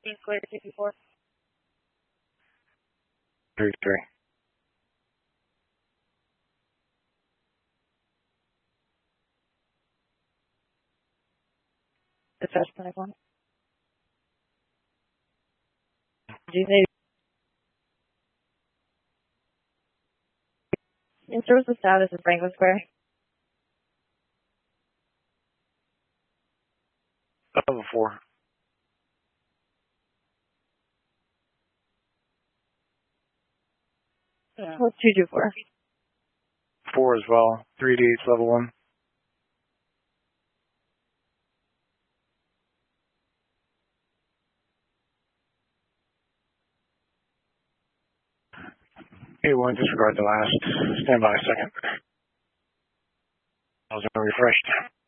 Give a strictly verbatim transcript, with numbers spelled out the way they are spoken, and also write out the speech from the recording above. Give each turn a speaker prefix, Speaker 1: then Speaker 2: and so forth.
Speaker 1: Clear two two four.
Speaker 2: Three three.
Speaker 1: Dispatch clinic one. G say in service of status in Franklin Square.
Speaker 2: Level four.
Speaker 1: Yeah. What's two two four?
Speaker 2: Four as well. Three D eight level one. Eight one, disregard the last. Stand by a second. I was refreshed.